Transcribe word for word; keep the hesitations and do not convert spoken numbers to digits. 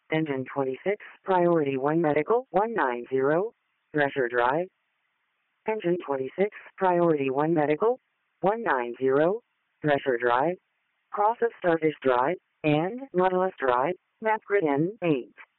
Engine twenty-six, Priority one Medical, one nine zero, Thresher Drive. Engine twenty-six, Priority one Medical, one nine zero, Thresher Drive, Cross of Starfish Drive, and Nautilus Drive, Map Grid N eight.